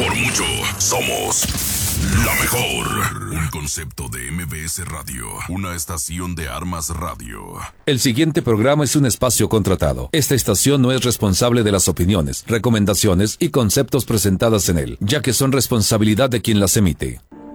Por mucho, somos la mejor. Un concepto de MBS Radio, una estación de Armas Radio. El siguiente programa es un espacio contratado. Esta estación no es responsable de las opiniones, recomendaciones y conceptos presentadas en él, ya que son responsabilidad de quien las emite.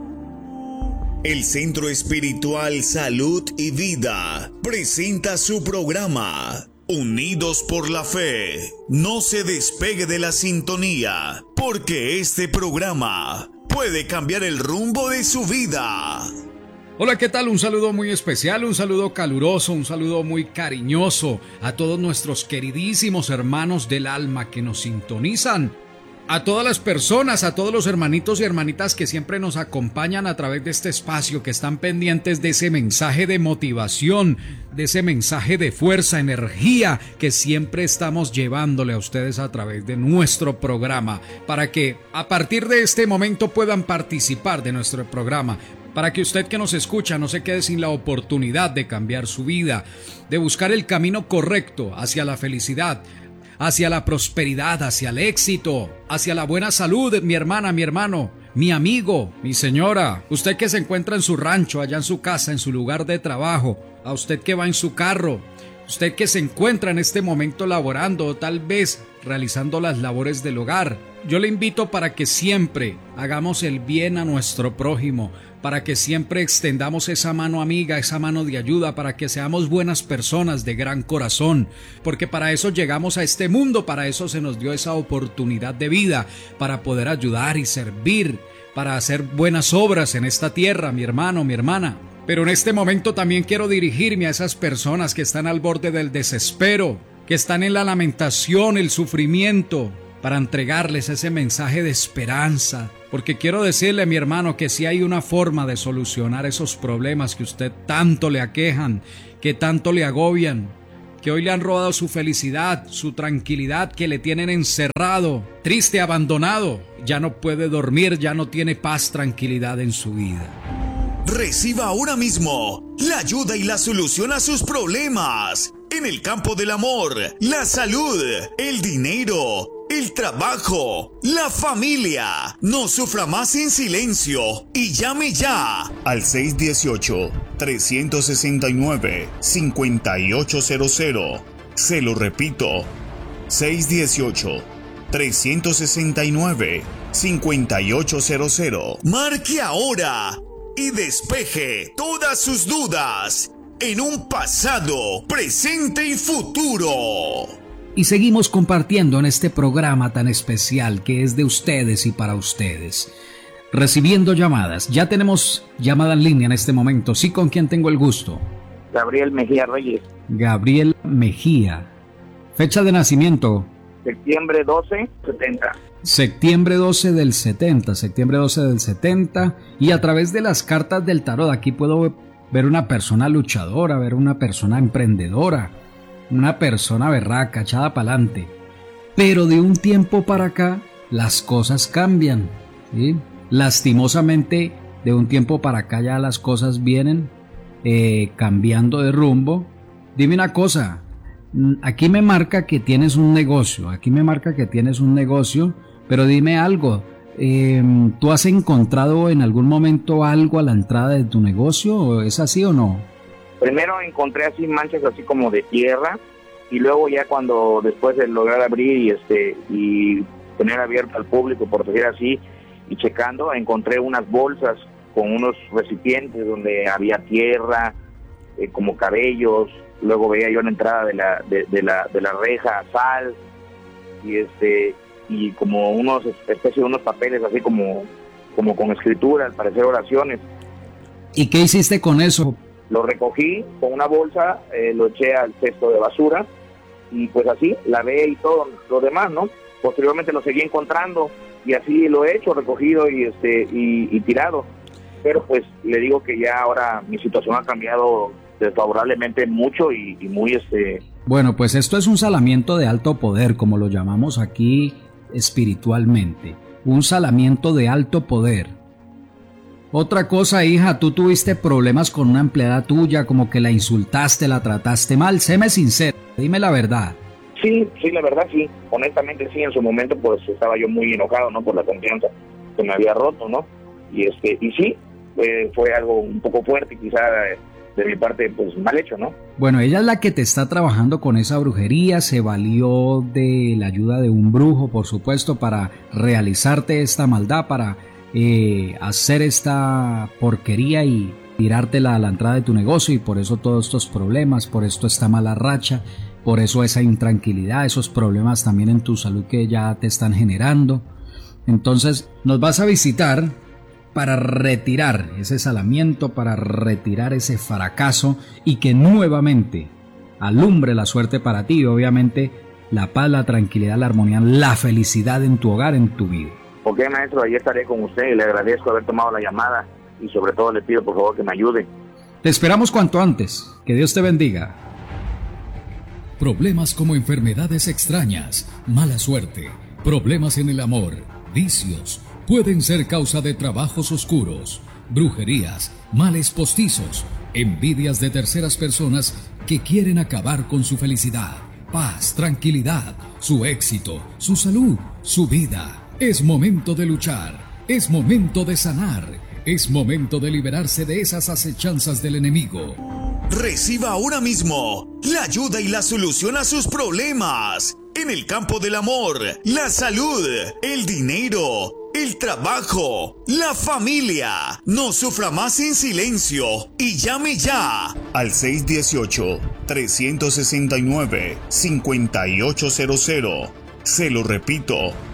El Centro Espiritual Salud y Vida presenta su programa Unidos por la Fe. No se despegue de la sintonía, porque este programa puede cambiar el rumbo de su vida. Hola, ¿qué tal? Un saludo muy especial, un saludo caluroso, un saludo muy cariñoso a todos nuestros queridísimos hermanos del alma que nos sintonizan. A todas las personas, a todos los hermanitos y hermanitas que siempre nos acompañan a través de este espacio, que están pendientes de ese mensaje de motivación, de ese mensaje de fuerza, energía que siempre estamos llevándole a ustedes a través de nuestro programa, para que a partir de este momento puedan participar de nuestro programa, para que usted que nos escucha no se quede sin la oportunidad de cambiar su vida, de buscar el camino correcto hacia la felicidad, hacia la prosperidad, hacia el éxito, hacia la buena salud, mi hermana, mi hermano, mi amigo, mi señora, usted que se encuentra en su rancho, allá en su casa, en su lugar de trabajo, a usted que va en su carro, usted que se encuentra en este momento laborando o tal vez realizando las labores del hogar. Yo le invito para que siempre hagamos el bien a nuestro prójimo, para que siempre extendamos esa mano amiga, esa mano de ayuda, para que seamos buenas personas de gran corazón, porque para eso llegamos a este mundo, para eso se nos dio esa oportunidad de vida, para poder ayudar y servir, para hacer buenas obras en esta tierra, mi hermano, mi hermana. Pero en este momento también quiero dirigirme a esas personas que están al borde del desespero, que están en la lamentación, el sufrimiento, para entregarles ese mensaje de esperanza, porque quiero decirle, mi hermano, que si hay una forma de solucionar esos problemas que usted tanto le aquejan, que tanto le agobian, que hoy le han robado su felicidad, su tranquilidad, que le tienen encerrado, triste, abandonado, ya no puede dormir, ya no tiene paz, tranquilidad en su vida. Reciba ahora mismo la ayuda y la solución a sus problemas en el campo del amor, la salud, el dinero, el trabajo, la familia. No sufra más en silencio y llame ya al 618-369-5800. Se lo repito, 618-369-5800. Marque ahora y despeje todas sus dudas en un pasado, presente y futuro. Y seguimos compartiendo en este programa tan especial que es de ustedes y para ustedes. Recibiendo llamadas. Ya tenemos llamada en línea en este momento. Sí, ¿con quién tengo el gusto? Gabriel Mejía Reyes. Gabriel Mejía. Fecha de nacimiento. Septiembre 12, 70. Septiembre 12 del 70. Septiembre 12 del 70. Y a través de las cartas del tarot aquí puedo ver una persona luchadora, ver una persona emprendedora, una persona berraca, echada para adelante. Pero de un tiempo para acá las cosas cambian, ¿sí? Lastimosamente, de un tiempo para acá ya las cosas vienen cambiando de rumbo. Dime una cosa, aquí me marca que tienes un negocio, pero dime algo, ¿tú has encontrado en algún momento algo a la entrada de tu negocio? ¿Es así o no? Primero encontré así manchas así como de tierra, y luego ya cuando después de lograr abrir y tener abierto al público, por decir así, y checando, encontré unas bolsas con unos recipientes donde había tierra, como cabellos. Luego veía yo en la entrada de la reja sal y como especie de unos papeles así como con escritura, al parecer oraciones. ¿Y qué hiciste con eso? Lo recogí con una bolsa, lo eché al cesto de basura y pues así lavé y todo lo demás, ¿no? Posteriormente lo seguí encontrando y así lo he hecho, recogido y tirado. Pero pues le digo que ya ahora mi situación ha cambiado desfavorablemente mucho y muy Bueno, pues esto es un salamiento de alto poder, como lo llamamos aquí espiritualmente. Un salamiento de alto poder. Otra cosa, hija, tú tuviste problemas con una empleada tuya, como que la insultaste, la trataste mal. Séme sincero, dime la verdad. Sí, la verdad sí, honestamente sí, en su momento pues estaba yo muy enojado, ¿no? Por la confianza que me había roto, ¿no? Y sí, fue algo un poco fuerte, quizá de mi parte, pues mal hecho, ¿no? Bueno, ella es la que te está trabajando con esa brujería, se valió de la ayuda de un brujo, por supuesto, para realizarte esta maldad, para hacer esta porquería y tirártela a la entrada de tu negocio, y por eso todos estos problemas, por esto esta mala racha, por eso esa intranquilidad, esos problemas también en tu salud que ya te están generando. Entonces nos vas a visitar para retirar ese salamiento, para retirar ese fracaso y que nuevamente alumbre la suerte para ti y obviamente la paz, la tranquilidad, la armonía, la felicidad en tu hogar, en tu vida. Ok, maestro, ahí estaré con usted y le agradezco haber tomado la llamada y sobre todo le pido por favor que me ayude. Te esperamos cuanto antes. Que Dios te bendiga. Problemas como enfermedades extrañas, mala suerte, problemas en el amor, vicios, pueden ser causa de trabajos oscuros, brujerías, males postizos, envidias de terceras personas que quieren acabar con su felicidad, paz, tranquilidad, su éxito, su salud, su vida. Es momento de luchar, es momento de sanar, es momento de liberarse de esas acechanzas del enemigo. Reciba ahora mismo la ayuda y la solución a sus problemas en el campo del amor, la salud, el dinero, el trabajo, la familia. No sufra más en silencio y llame ya al 618-369-5800. Se lo repito,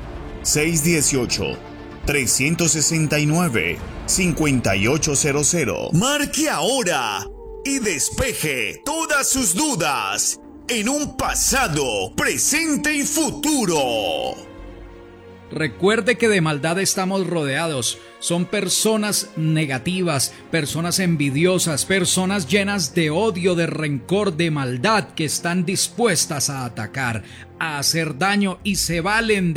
618-369-5800. Marque ahora y despeje todas sus dudas en un pasado, presente y futuro. Recuerde que de maldad estamos rodeados. Son personas negativas, personas envidiosas, personas llenas de odio, de rencor, de maldad, que están dispuestas a atacar, a hacer daño y se valen de